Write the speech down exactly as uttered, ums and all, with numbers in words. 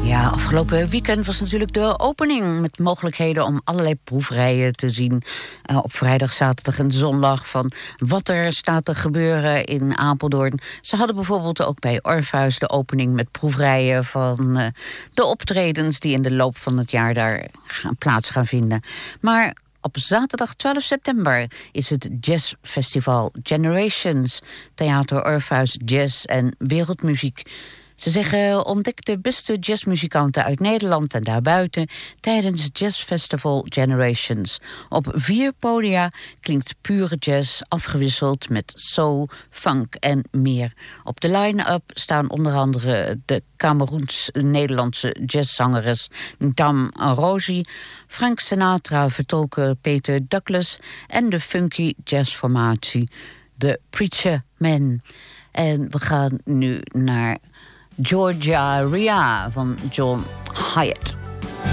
Ja, afgelopen weekend was natuurlijk de opening met mogelijkheden om allerlei proefrijen te zien uh, op vrijdag, zaterdag en zondag van wat er staat te gebeuren in Apeldoorn. Ze hadden bijvoorbeeld ook bij Orpheus de opening met proefrijen van uh, de optredens die in de loop van het jaar daar gaan, plaats gaan vinden. Maar op zaterdag twaalf september is het jazzfestival Generations, Theater Orpheus Jazz en Wereldmuziek. Ze zeggen, ontdek de beste jazzmuzikanten uit Nederland en daarbuiten tijdens het jazzfestival Generations. Op vier podia klinkt pure jazz afgewisseld met soul, funk en meer. Op de line-up staan onder andere de Cameroens-Nederlandse jazzzangeres Dam Rosie, Frank Sinatra vertolker Peter Douglas en de funky jazzformatie The Preacher Men. En we gaan nu naar Georgia Ria van John Hyatt.